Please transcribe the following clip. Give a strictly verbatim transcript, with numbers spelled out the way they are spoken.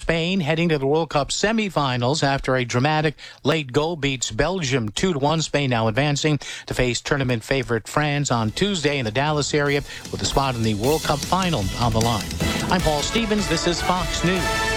Spain heading to the World Cup semifinals after a dramatic late goal beats Belgium two to one. Spain now advancing to face tournament favorite France on Tuesday in the Dallas area with a spot in the World Cup final on the line. I'm Paul Stevens. This is Fox News.